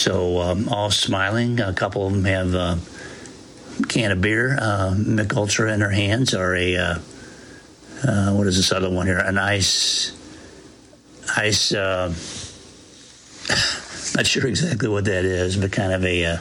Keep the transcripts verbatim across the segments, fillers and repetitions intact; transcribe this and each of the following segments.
So um, all smiling. A couple of them have a can of beer, uh, Mick Ultra in their hands, or a, uh, uh, what is this other one here? An ice, ice, uh, not sure exactly what that is, but kind of a, uh,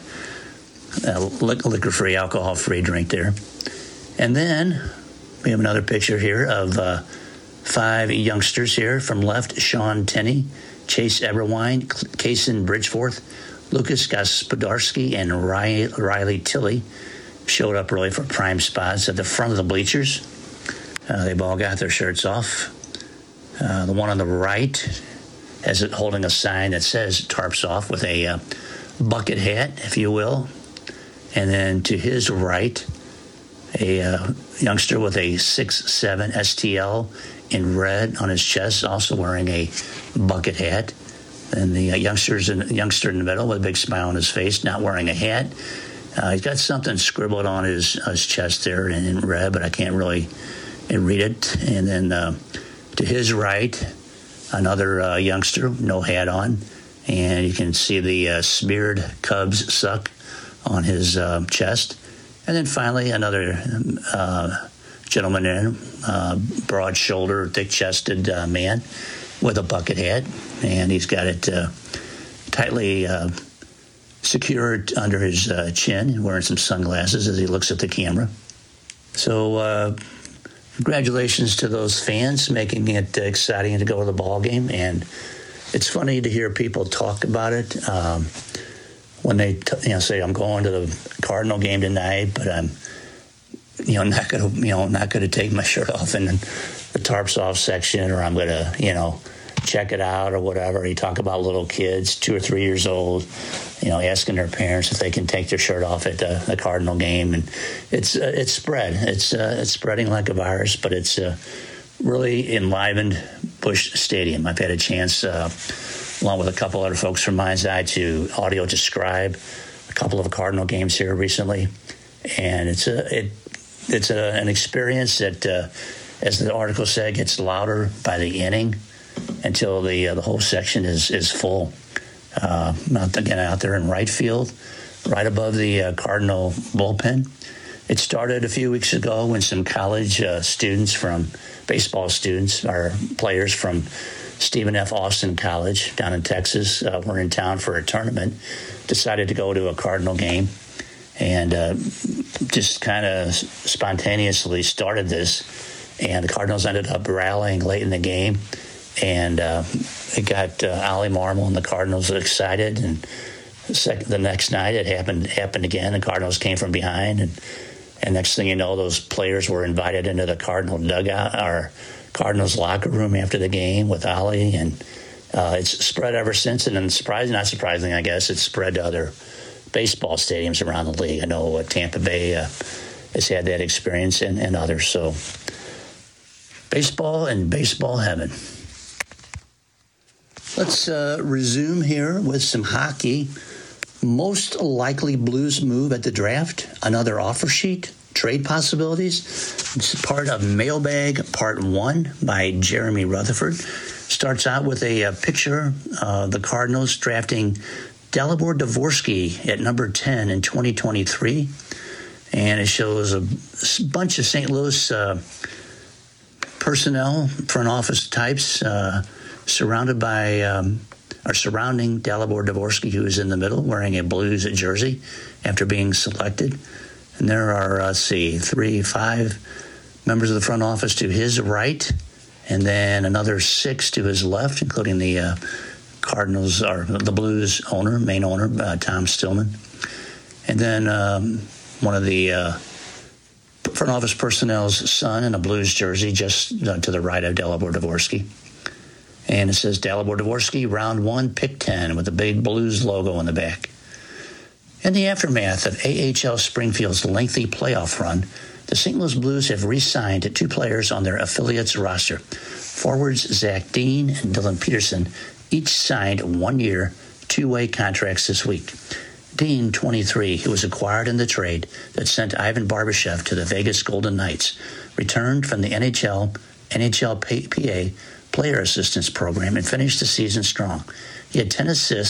a liquor-free, alcohol-free drink there. And then we have another picture here of uh, five youngsters here. From left, Sean Tenney, Chase Eberwine, Kaysen Bridgeforth, Lucas Gospodarski, and Riley, Riley Tilley showed up early for prime spots at the front of the bleachers. Uh, they've all got their shirts off. Uh, the one on the right has it holding a sign that says Tarps Off with a uh, bucket hat, if you will. And then to his right, a uh, youngster with a six seven S T L in red on his chest, also wearing a bucket hat. And the uh, youngster's in, youngster in the middle with a big smile on his face, not wearing a hat. Uh, he's got something scribbled on his, his chest there in, in red, but I can't really read it. And then uh, to his right, another uh, youngster, no hat on. And you can see the uh, smeared Cubs suck on his uh, chest. And then finally, another uh, gentleman in, uh, broad-shouldered, thick-chested uh, man with a bucket hat. And he's got it uh, tightly uh, secured under his uh, chin, wearing some sunglasses as he looks at the camera. So uh, congratulations to those fans, making it exciting to go to the ball game. And it's funny to hear people talk about it. Um, when they t- you know, say, I'm going to the Cardinal game tonight, but I'm you know, not going to, you know, not going to take my shirt off in the Tarps Off section, or I'm going to, you know, check it out or whatever. You talk about little kids, two or three years old, you know, asking their parents if they can take their shirt off at the, the Cardinal game. And it's uh, it's spread. It's uh, it's spreading like a virus, but it's uh, really enlivened Busch Stadium. I've had a chance, uh, along with a couple other folks from Mind's Eye, to audio describe a couple of Cardinal games here recently. And it's a it it's a, an experience that, uh, as the article said, gets louder by the inning until the uh, the whole section is is full. Uh, out again out there in right field, right above the uh, Cardinal bullpen. It started a few weeks ago when some college uh, students from baseball students or players from Stephen F. Austin College down in Texas uh, were in town for a tournament, decided to go to a Cardinal game, and uh, just kind of spontaneously started this. And the Cardinals ended up rallying late in the game, and uh, it got uh, Ollie Marmol and the Cardinals excited. And the, sec- the next night, it happened happened again. The Cardinals came from behind, and and next thing you know, those players were invited into the Cardinal dugout or Cardinals locker room after the game with Ollie, and uh, it's spread ever since. And then, surprising, not surprising, I guess, it's spread to other baseball stadiums around the league. I know uh, Tampa Bay uh, has had that experience, and, and others. So, baseball and baseball heaven. Let's uh, resume here with some hockey. Most likely Blues move at the draft, another offer sheet, trade possibilities. It's part of Mailbag Part one by Jeremy Rutherford. Starts out with a, a picture of the Cardinals drafting Dalibor Dvorsky at number ten in twenty twenty-three. And it shows a bunch of Saint Louis uh, personnel, front office types, uh, surrounded by... Um, are surrounding Dalibor Dvorsky, who is in the middle, wearing a Blues jersey after being selected. And there are, uh, let's see, three, five members of the front office to his right, and then another six to his left, including the uh, Cardinals, or the Blues owner, main owner, uh, Tom Stillman. And then um, one of the uh, front office personnel's son in a Blues jersey just uh, to the right of Dalibor Dvorsky. And it says Dalibor Dvorsky, round one, pick ten, with a big Blues logo in the back. In the aftermath of A H L Springfield's lengthy playoff run, the Saint Louis Blues have re-signed two players on their affiliates roster. Forwards Zach Dean and Dylan Peterson each signed one-year, two-way contracts this week. Dean, twenty-three, who was acquired in the trade that sent Ivan Barbashev to the Vegas Golden Knights, returned from the N H L, N H L P A Player Assistance Program and finished the season strong. He had ten assists